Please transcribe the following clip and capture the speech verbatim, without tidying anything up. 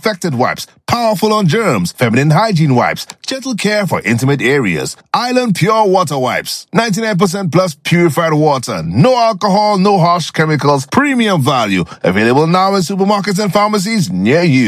disinfectant wipes, powerful on germs, feminine hygiene wipes, gentle care for intimate areas, Island Pure Water Wipes, ninety-nine percent plus purified water, no alcohol, no harsh chemicals, premium value, available now in supermarkets and pharmacies near you.